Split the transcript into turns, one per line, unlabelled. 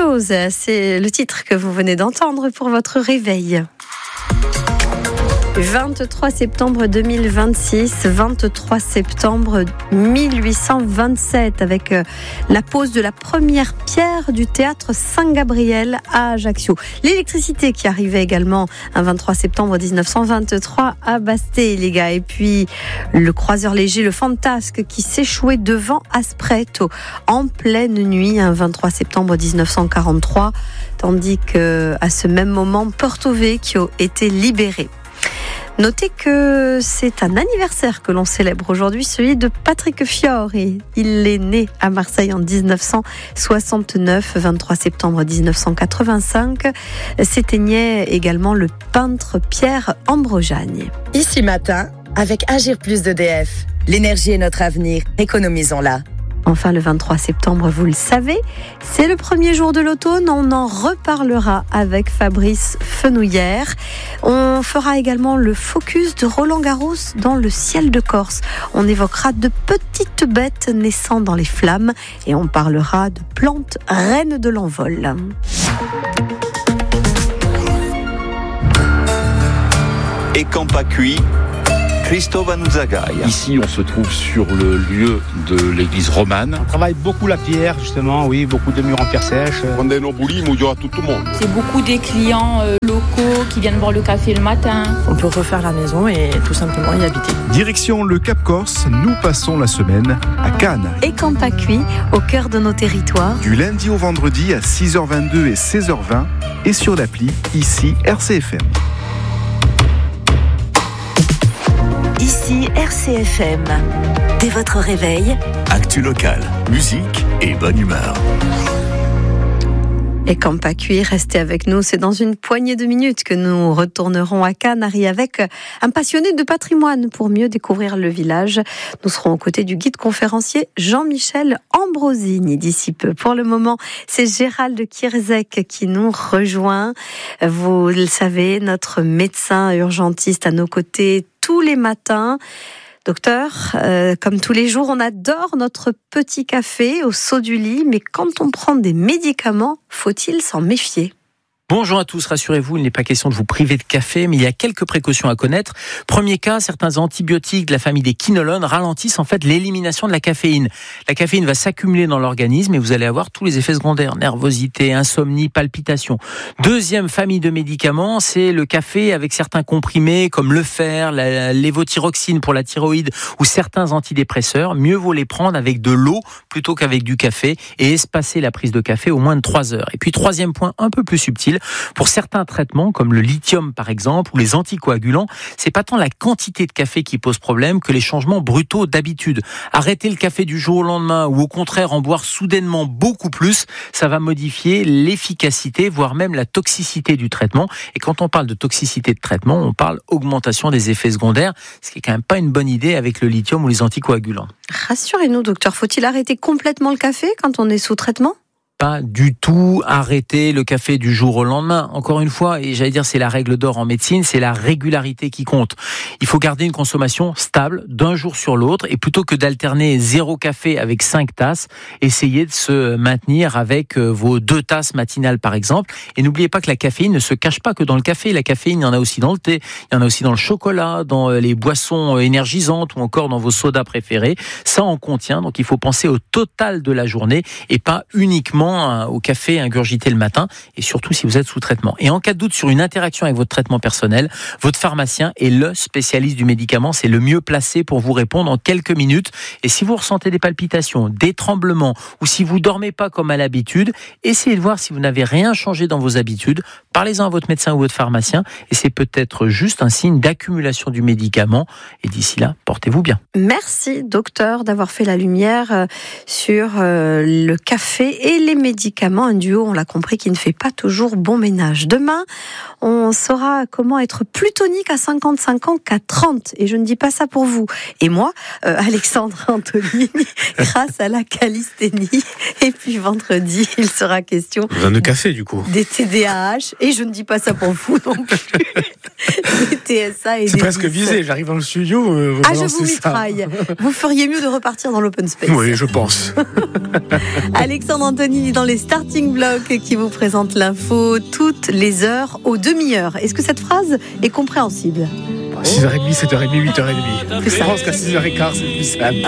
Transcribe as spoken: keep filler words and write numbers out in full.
chose, c'est le titre que vous venez d'entendre pour votre réveil. vingt-trois septembre deux mille vingt-six, vingt-trois septembre mille huit cent vingt-sept, avec la pose de la première pierre du théâtre Saint-Gabriel à Ajaccio. L'électricité qui arrivait également un vingt-trois septembre dix-neuf cent vingt-trois à Basté, les gars. Et puis le croiseur léger, le Fantasque, qui s'échouait devant Aspreto en pleine nuit, un vingt-trois septembre dix-neuf cent quarante-trois, tandis qu'à ce même moment, Porto Vecchio était libéré. Notez que c'est un anniversaire que l'on célèbre aujourd'hui, celui de Patrick Fiori. Il est né à Marseille en dix-neuf cent soixante-neuf, vingt-trois septembre dix-neuf cent quatre-vingt-cinq. S'éteignait également le peintre Pierre Ambrogiani.
Ici matin, avec Agir Plus d'E D F. L'énergie est notre avenir, économisons-la.
Enfin, le vingt-trois septembre, vous le savez, c'est le premier jour de l'automne. On en reparlera avec Fabrice Fenouillère. On fera également le focus de Roland Garros dans le ciel de Corse. On évoquera de petites bêtes naissant dans les flammes et on parlera de plantes reines de l'envol.
Et quand pas cuit, Christophe Anuzagaï.
Ici, on se trouve sur le lieu de l'église romane.
On travaille beaucoup la pierre, justement, oui, beaucoup de murs en pierre sèche.
On a nos boulis, il y aura tout le monde.
C'est beaucoup des clients euh, locaux qui viennent boire le café le matin.
On peut refaire la maison et tout simplement y habiter.
Direction le Cap Corse, nous passons la semaine à Cannes.
Et quand pas cuit, au cœur de nos territoires.
Du lundi au vendredi à six heures vingt-deux et seize heures vingt et sur l'appli ici R C F M.
Ici R C F M. Dès votre réveil,
actu local, musique et bonne humeur.
Et quand pas cuit, restez avec nous. C'est dans une poignée de minutes que nous retournerons à Canary avec un passionné de patrimoine pour mieux découvrir le village. Nous serons aux côtés du guide conférencier Jean-Michel Ambrosini d'ici peu. Pour le moment, c'est Gérald Kierzek qui nous rejoint. Vous le savez, notre médecin urgentiste à nos côtés tous les matins. Docteur, euh, comme tous les jours, on adore notre petit café au saut du lit, mais quand on prend des médicaments, faut-il s'en méfier ?
Bonjour à tous, rassurez-vous, il n'est pas question de vous priver de café, mais il y a quelques précautions à connaître. Premier cas, certains antibiotiques de la famille des quinolones ralentissent en fait l'élimination de la caféine. La caféine va s'accumuler dans l'organisme et vous allez avoir tous les effets secondaires, nervosité, insomnie, palpitations. Deuxième famille de médicaments, c'est le café avec certains comprimés comme le fer, la lévothyroxine pour la thyroïde ou certains antidépresseurs. Mieux vaut les prendre avec de l'eau plutôt qu'avec du café et espacer la prise de café au moins de trois heures. Et puis troisième point, un peu plus subtil, pour certains traitements, comme le lithium par exemple, ou les anticoagulants, c'est pas tant la quantité de café qui pose problème que les changements brutaux d'habitude. Arrêter le café du jour au lendemain, ou au contraire en boire soudainement beaucoup plus, ça va modifier l'efficacité, voire même la toxicité du traitement. Et quand on parle de toxicité de traitement, on parle augmentation des effets secondaires, ce qui est quand même pas une bonne idée avec le lithium ou les anticoagulants.
Rassurez-nous, docteur, faut-il arrêter complètement le café quand on est sous traitement ?
Pas du tout arrêter le café du jour au lendemain. Encore une fois, et j'allais dire c'est la règle d'or en médecine, c'est la régularité qui compte. Il faut garder une consommation stable d'un jour sur l'autre et plutôt que d'alterner zéro café avec cinq tasses, essayez de se maintenir avec vos deux tasses matinales par exemple. Et n'oubliez pas que la caféine ne se cache pas que dans le café. La caféine, il y en a aussi dans le thé, il y en a aussi dans le chocolat, dans les boissons énergisantes ou encore dans vos sodas préférés. Ça en contient, donc il faut penser au total de la journée et pas uniquement au café ingurgité le matin et surtout si vous êtes sous traitement. Et en cas de doute sur une interaction avec votre traitement personnel, votre pharmacien est le spécialiste du médicament, c'est le mieux placé pour vous répondre en quelques minutes. Et si vous ressentez des palpitations, des tremblements ou si vous dormez pas comme à l'habitude, essayez de voir si vous n'avez rien changé dans vos habitudes. Parlez-en à votre médecin ou votre pharmacien et c'est peut-être juste un signe d'accumulation du médicament. Et d'ici là, portez-vous bien.
Merci docteur d'avoir fait la lumière sur le café et les médicaments, un duo, on l'a compris, qui ne fait pas toujours bon ménage. Demain, on saura comment être plus tonique à cinquante-cinq ans qu'à trente. Et je ne dis pas ça pour vous. Et moi, euh, Alexandre Antonini, grâce à la calisthénie. Et puis vendredi, il sera question...
Un de café, du coup.
Des T D A H. Et je ne dis pas ça pour vous non plus. Des T S A et
C'est
des
presque
bis.
visé. J'arrive dans le studio. Euh, vous
ah, je vous
ça.
mitraille. Vous feriez mieux de repartir dans l'open space.
Oui, je pense.
Alexandre Antonini Charlie dans les starting blocks qui vous présente l'info toutes les heures aux demi-heures. Est-ce que cette phrase est compréhensible ?
six heures trente, sept heures trente, huit heures trente.
Plus
Je pense qu'à six heures quinze, c'est plus simple.